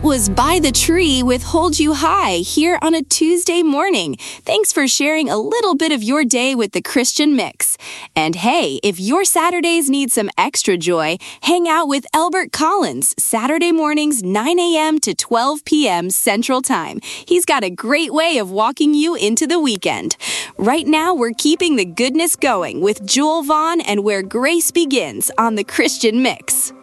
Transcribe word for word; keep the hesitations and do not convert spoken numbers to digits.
was By the Tree with Hold You High here on a Tuesday morning. Thanks for sharing a little bit of your day with the Christian Mix. And hey, if your Saturdays need some extra joy, hang out with Elbert Collins, Saturday mornings nine a.m. to twelve p.m. Central Time. He's got a great way of walking you into the weekend. Right now, we're keeping the goodness going with Joel Vaughn and Where Grace Begins on the Christian Mix.